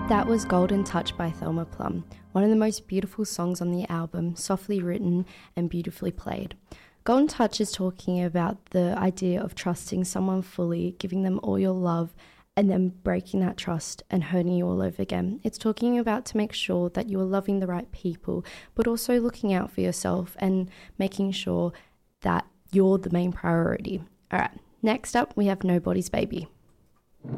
That was Golden Touch by Thelma Plum, one of the most beautiful songs on the album, softly written and beautifully played. Golden Touch is talking about the idea of trusting someone fully, giving them all your love, and then breaking that trust and hurting you all over again. It's talking about to make sure that you are loving the right people, but also looking out for yourself and making sure that you're the main priority. All right, next up we have Nobody's Baby.